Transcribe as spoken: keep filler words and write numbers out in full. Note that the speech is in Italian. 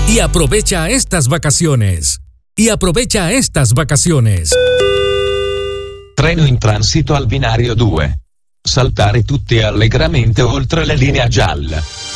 Y aprovecha estas vacaciones. Y aprovecha estas vacaciones. Treno in transito al binario due. Saltare tutti allegramente oltre la linea gialla.